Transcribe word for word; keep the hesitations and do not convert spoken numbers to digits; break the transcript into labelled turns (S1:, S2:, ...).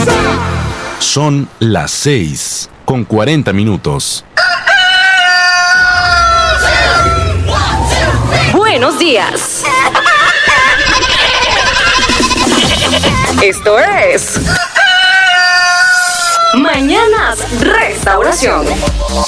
S1: Son las seis con cuarenta minutos.
S2: Buenos días. Esto es Mañanas Restauración.